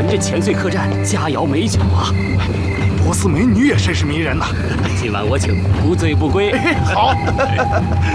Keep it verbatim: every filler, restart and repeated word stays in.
闻这千岁客栈佳肴美酒啊， 波斯美女也甚是迷人呐。 今晚我请，不醉不归。 好。